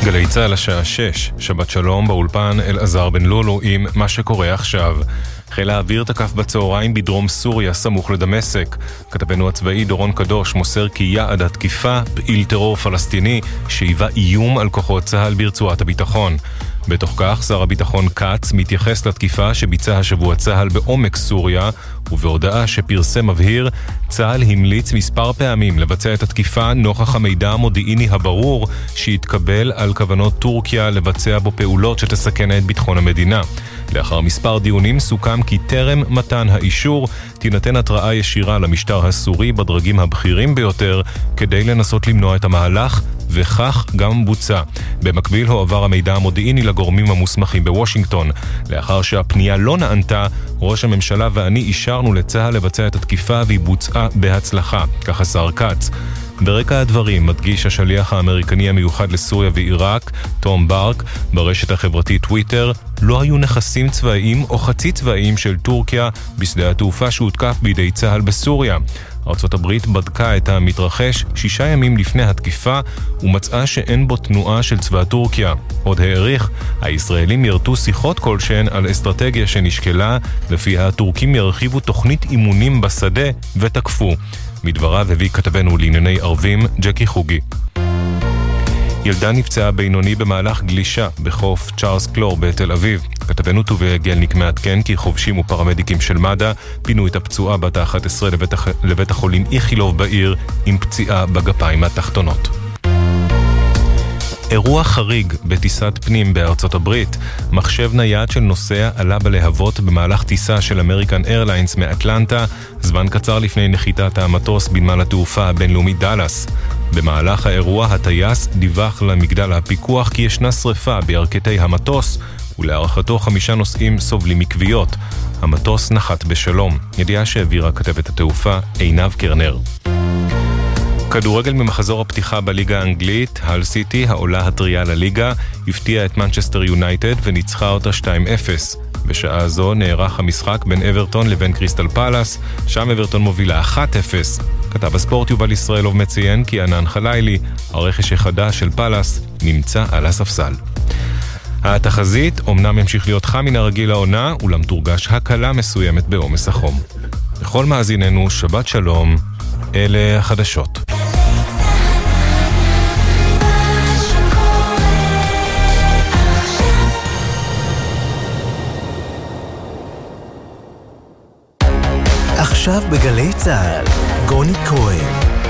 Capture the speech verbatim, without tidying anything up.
גלי צהל השעה שש, שבת שלום באולפן אלעזר בן לולו עם מה שקורה עכשיו. חיל האוויר תקף בצהריים בדרום סוריה סמוך לדמשק. כתבנו הצבאי דורון קדוש מוסר כי יעד התקיפה פעיל טרור פלסטיני שהיווה איום על כוחות צהל ברצועת הביטחון. בתוך כך שר הביטחון קץ מתייחס לתקיפה שביצע השבוע צהל בעומק סוריה, ובהודעה שפרסם מבהיר, צהל המליץ מספר פעמים לבצע את התקיפה נוכח המידע המודיעיני הברור שהתקבל על כוונות טורקיה לבצע בו פעולות שתסכן את ביטחון המדינה. לאחר מספר דיונים סוכם כי טרם מתן האישור תינתן התראה ישירה למשטר הסורי בדרגים הבכירים ביותר כדי לנסות למנוע את המהלך, וכך גם בוצע. במקביל הועבר המידע המודיעיני לגורמים המוסמכים בוושינגטון. לאחר שהפנייה לא נענתה, ראש הממשלה ואני אישרנו לצהל לבצע את התקיפה והיא בוצעה בהצלחה, כך השר קץ. ברקע הדברים מדגיש השליח האמריקני המיוחד לסוריה ועיראק, תום ברק, ברשת החברתית טוויטר, לא היו נכסים צבאיים או חצי צבאיים של טורקיה בשדה התעופה שהותקף בידי צהל בסוריה. ארצות הברית בדקה את המתרחש שישה ימים לפני התקיפה ומצאה שאין בו תנועה של צבא טורקיה. עוד העריך, הישראלים ירתו שיחות כלשהן על אסטרטגיה שנשקלה, לפי הטורקים ירחיבו תוכנית אימונים בשדה ותקפו. מדבריו הביא כתבנו לענייני ערבים ג'קי חוגי. ילדה נפצעה בינוני במהלך גלישה בחוף צ'ארלס קלור בתל אביב. כתבנו טובי גלניק מעדכן כי חובשים ופרמדיקים של מד"א פינו את הפצועה בת ה-אחת עשרה לבית, הח... לבית החולים איכילוב בעיר עם פציעה בגפיים התחתונות. אירוע חריג בטיסת פנים בארצות הברית. מחשב נייד של נוסע עלה בלהבות במהלך טיסה של אמריקן איירליינס מאטלנטה, זמן קצר לפני נחיתת המטוס בנמל התעופה הבינלאומי דאלאס. במהלך האירוע הטייס דיווח למגדל הפיקוח כי ישנה שריפה בירכתי המטוס, ולהערכתו חמישה נוסעים סובלים מכוויות. המטוס נחת בשלום. ידיעה שהעבירה כתבת התעופה עינב קרנר. כדורגל ממחזור הפתיחה בליגה האנגלית, הל סיטי, העולה הטריה לליגה, הפתיעה את מנצ'סטר יונייטד וניצחה אותה שתיים אפס. בשעה זו נערך המשחק בין אברטון לבין קריסטל פלאס, שם אברטון מובילה אחת אפס. כתב הספורט יובל ישראלוב מציין כי ענן חלילי, הרכש החדש של פלאס, נמצא על הספסל. התחזית אומנם ימשיך להיות חם מן הרגיל העונה, אולם תורגש הקלה מסוימת בעומס החום. לכל מאזיננו, שבת שלום, אלה החדשות. עכשיו בגלי צהל, גוני כהן.